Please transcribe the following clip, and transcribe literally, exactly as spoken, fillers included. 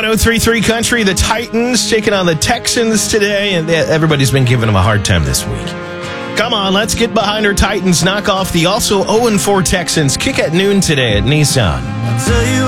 oh three point three Country, the Titans taking on the Texans today, and everybody's been giving them a hard time this week. Come on, let's get behind our Titans, knock off the also oh and four Texans. Kick at noon today at Nissan.